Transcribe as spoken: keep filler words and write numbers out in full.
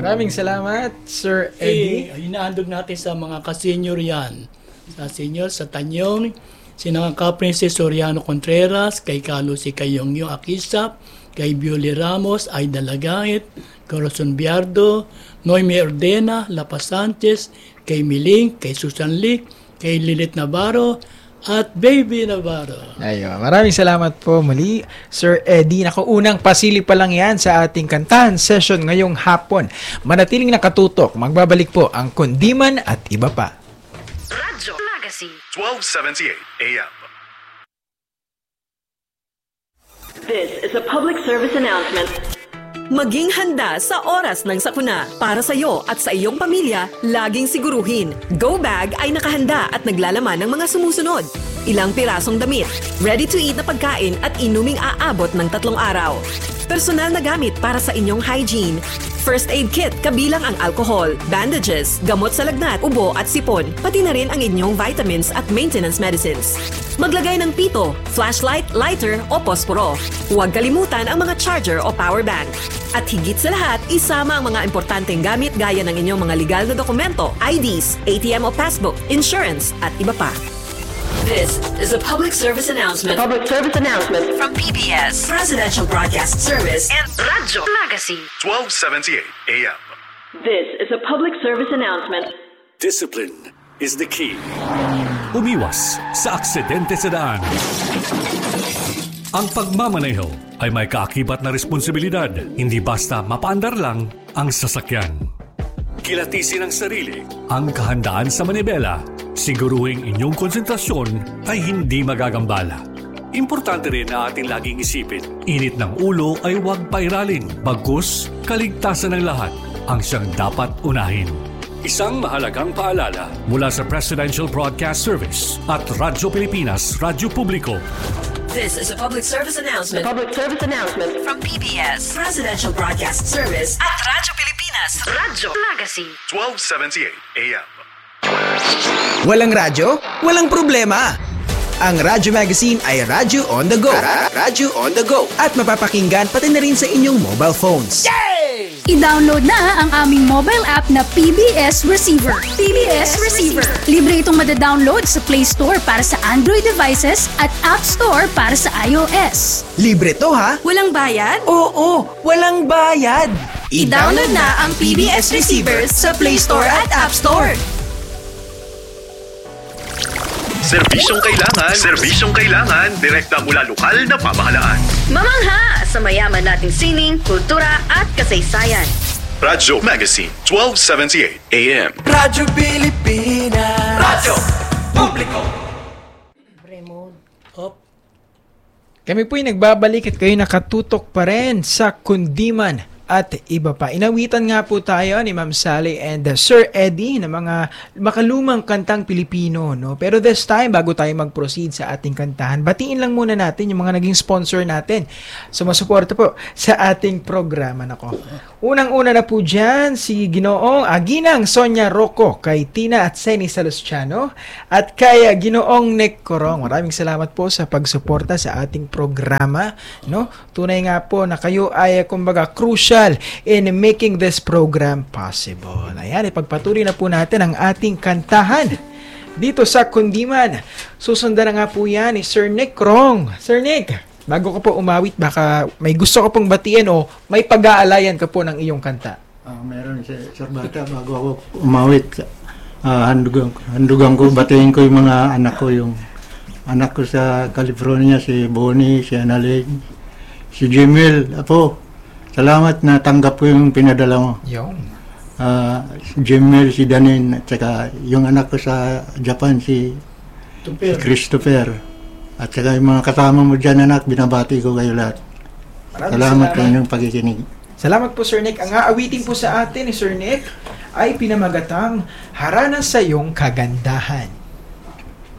Maraming salamat, Sir Eddie. Eh, hinahandog natin sa mga ka-senior yan. Sa senior, sa Tanyong, sinang ka Princess Soriano Contreras, kay Carlos si Kayongyo Akisap, kay Bioli Ramos, Aida Lagait, Corazon Biardo, Noemi Ordena, Lapa Sanchez, kay Miling, kay Susan Lee, kay Lilith Navarro, at Baby Navarro. Ayun, maraming salamat po muli, Sir Eddie. Naku, unang pasili pa lang yan sa ating kantahan session ngayong hapon. Manatiling nakatutok, magbabalik po ang Kundiman at iba pa. Radyo Magazine twelve seventy-eight A M. This is a public service announcement. Maging handa sa oras ng sakuna. Para sa iyo at sa iyong pamilya, laging siguruhin. Go Bag ay nakahanda at naglalaman ng mga sumusunod. Ilang pirasong damit, ready-to-eat na pagkain at inuming aabot ng tatlong araw. Personal na gamit para sa inyong hygiene. First aid kit kabilang ang alcohol, bandages, gamot sa lagnat, ubo at sipon, pati na rin ang inyong vitamins at maintenance medicines. Maglagay ng pito, flashlight, lighter o posporo. Huwag kalimutan ang mga charger o power bank. At higit sa lahat, isama ang mga importanteng gamit gaya ng inyong mga legal na dokumento, I Ds, A T M o passbook, insurance at iba pa. This is a public service announcement. Public service announcement From P B S, Presidential Broadcast Service, and Radyo Magazine twelve seventy-eight A M. This is a public service announcement. Discipline is the key. Umiwas sa aksidente sa daan. Ang pagmamaneho ay may kaakibat na responsibilidad, hindi basta mapaandar lang ang sasakyan. Kilatisin ang sarili, ang kahandaan sa manibela, siguruhing inyong konsentrasyon ay hindi magagambala. Importante rin na ating laging isipin, init ng ulo ay huwag pairalin, bagkus kaligtasan ng lahat ang siyang dapat unahin. Isang mahalagang paalala mula sa Presidential Broadcast Service at Radyo Pilipinas, Radyo Publiko. This is a public service announcement. Public service announcement From P B S, Presidential Broadcast Service at Radyo Pilipinas, Radyo Magazine twelve seventy-eight A M. Walang radyo? Walang problema! Ang Radyo Magazine ay Radyo on the go. Radyo on the go. At mapapakinggan pati na rin sa inyong mobile phones. I-download na ang aming mobile app na P B S Receiver. P B S Receiver. Libre itong madadownload sa Play Store para sa Android devices at App Store para sa iOS. Libre to ha? Walang bayad? Oo, walang bayad. I-download na ang P B S Receiver sa Play Store at App Store. Serbisyong kailangan, serbisyong kailangan, direkta mula lokal na pamahalaan. Mamangha sa mayaman nating sining, kultura at kasaysayan. Radyo Magazine twelve seventy-eight A M. Radyo Pilipinas. Radyo Publiko. Up. Kami po'y nagbabalik at kayo nakatutok pa rin sa Kundiman at iba pa. Inawitan nga po tayo ni Ma'am Sally and uh, Sir Eddie na mga makalumang kantang Pilipino, no? Pero this time, bago tayo mag-proceed sa ating kantahan, batiin lang muna natin yung mga naging sponsor natin. Sumasuporta po sa ating programa. Nako. Unang-una na po dyan, si Ginoong Aginang Sonia Rocco, kay Tina at Seni Salustiano, at kay uh, Ginoong Nick Corong. Maraming salamat po sa pagsuporta sa ating programa, no? Tunay nga po na kayo ay, kumbaga, crucial in making this program possible. Ayan, ipagpatuloy na po natin ang ating kantahan dito sa Kundiman. Susundan na nga po yan ni Sir Nick Rong. Sir Nick, bago ka po umawit, baka may gusto ka pong batiin o may pag-aalayan ka po ng iyong kanta. Uh, meron si Sir Bata, bago ako umawit, uh, handugan, handugan ko, batiin ko yung mga anak ko, yung anak ko sa California, si Bonnie, si Annalyn, si Jemil. Apo, salamat na tanggap ko yung pinadala mo. Yung. Uh, si Jemil, si Danin, at saka yung anak ko sa Japan, si, si Christopher. At saka yung mga kasama mo dyan, anak, binabati ko kayo lahat. Maraming Salamat salamat. sa inyong pakikinig. Salamat po, Sir Nick. Ang aawitin po sa atin ni Sir Nick ay pinamagatang Harana sa iyong kagandahan.